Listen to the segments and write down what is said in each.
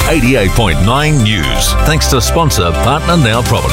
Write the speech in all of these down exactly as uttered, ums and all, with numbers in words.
eighty-eight point nine News. Thanks to sponsor Partner Now Property.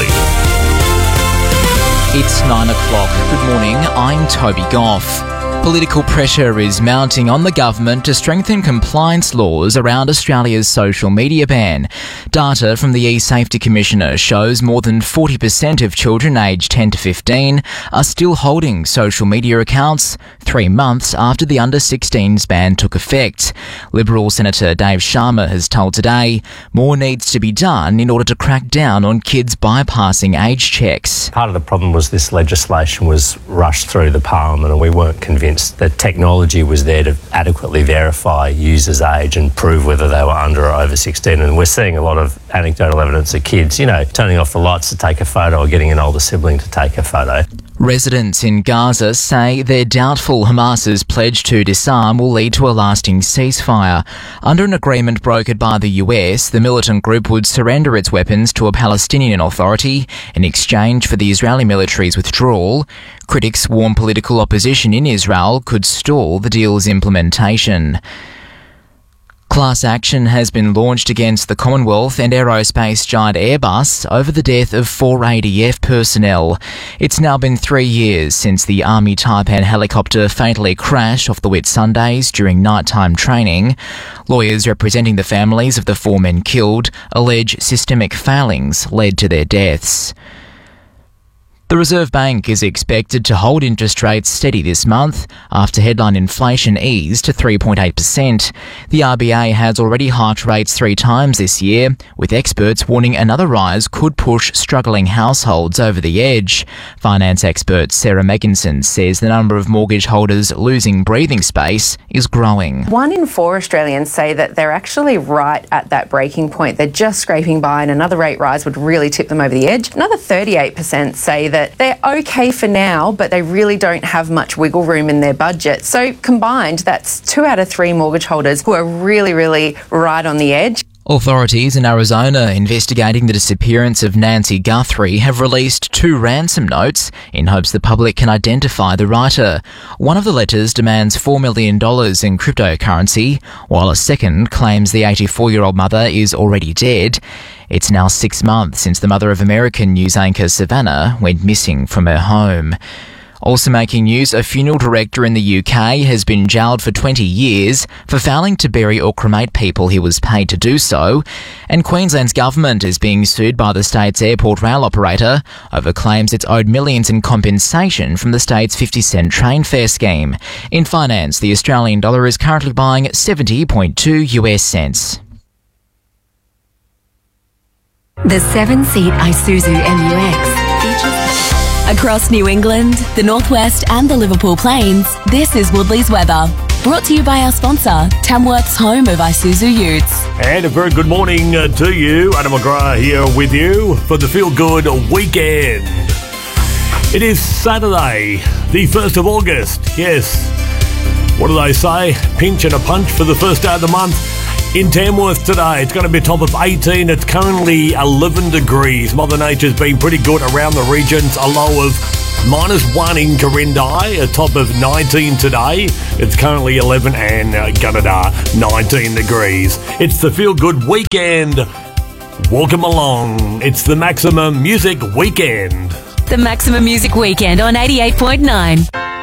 It's nine o'clock. Good morning, I'm Toby Goff. Political pressure is mounting on the government to strengthen compliance laws around Australia's social media ban. Data from the eSafety Commissioner shows more than forty percent of children aged ten to fifteen are still holding social media accounts three months after the under sixteens ban took effect. Liberal Senator Dave Sharma has told Today more needs to be done in order to crack down on kids bypassing age checks. Part of the problem was this legislation was rushed through the Parliament and we weren't convinced that technology was there to adequately verify users' age and prove whether they were under or over sixteen. And we're seeing a lot of anecdotal evidence of kids, you know, turning off the lights to take a photo or getting an older sibling to take a photo. Residents in Gaza say they're doubtful Hamas's pledge to disarm will lead to a lasting ceasefire. Under an agreement brokered by the U S, the militant group would surrender its weapons to a Palestinian authority in exchange for the Israeli military's withdrawal. Critics warn political opposition in Israel could stall the deal's implementation. Class action has been launched against the Commonwealth and aerospace giant Airbus over the death of four A D F personnel. It's now been three years since the Army Taipan helicopter fatally crashed off the Whitsundays during nighttime training. Lawyers representing the families of the four men killed allege systemic failings led to their deaths. The Reserve Bank is expected to hold interest rates steady this month after headline inflation eased to three point eight percent. The R B A has already hiked rates three times this year, with experts warning another rise could push struggling households over the edge. Finance expert Sarah Megginson says the number of mortgage holders losing breathing space is growing. One in four Australians say that they're actually right at that breaking point. They're just scraping by and another rate rise would really tip them over the edge. Another thirty-eight percent say that That they're okay for now, but they really don't have much wiggle room in their budget. So combined, that's two out of three mortgage holders who are really, really right on the edge. Authorities in Arizona investigating the disappearance of Nancy Guthrie have released two ransom notes in hopes the public can identify the writer. One of the letters demands four million dollars in cryptocurrency, while a second claims the eighty-four-year-old mother is already dead. It's now six months since the mother of American news anchor Savannah went missing from her home. Also making news, a funeral director in the U K has been jailed for twenty years for failing to bury or cremate people he was paid to do so. And Queensland's government is being sued by the state's airport rail operator over claims it's owed millions in compensation from the state's fifty cent train fare scheme. In finance, the Australian dollar is currently buying seventy point two US cents. The seven-seat Isuzu M U X features... Across New England, the Northwest and the Liverpool Plains, this is Woodley's weather. Brought to you by our sponsor, Tamworth's home of Isuzu Utes. And a very good morning uh, to you. Adam McGrath here with you for the Feel Good weekend. It is Saturday, the first of August. Yes. What do they say? Pinch and a punch for the first day of the month. In Tamworth today, it's going to be a top of eighteen. It's currently eleven degrees. Mother Nature's been pretty good around the regions. A low of minus one in Corindai, a top of nineteen today. It's currently eleven, and uh, Gunnedah, nineteen degrees. It's the Feel Good weekend. Welcome along. It's the Maximum Music Weekend. The Maximum Music Weekend on eighty-eight point nine.